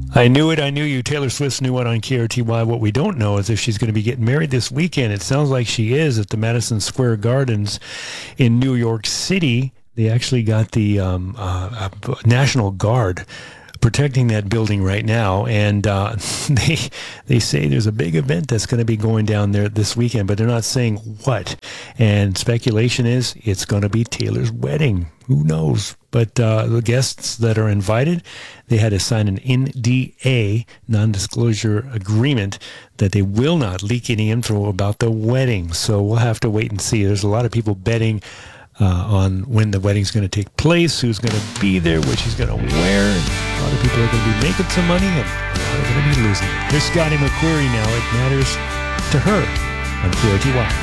I knew it. I knew you. Taylor Swift's new one on KRTY. What we don't know is if she's going to be getting married this weekend. It sounds like she is at the Madison Square Gardens in New York City. They actually got the National Guard protecting that building right now, and they say there's a big event that's going to be going down there this weekend, but they're not saying what. And speculation is it's going to be Taylor's wedding. Who knows? But the guests that are invited, they had to sign an NDA, non-disclosure agreement, that they will not leak any info about the wedding. So we'll have to wait and see. There's a lot of people betting on when the wedding's going to take place, who's going to be there, what she's going to wear. A lot of people are going to be making some money, and a lot are going to be losing it. Here's Scotty McQuarrie now. It matters to her on KRTY.